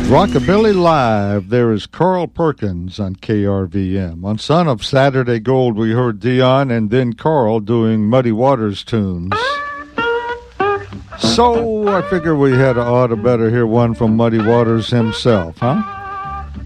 Rockabilly Live, there is Carl Perkins on KRVM. On Son of Saturday Gold, we heard Dion and then Carl doing Muddy Waters tunes. So I figure we ought to better hear one from Muddy Waters himself, huh?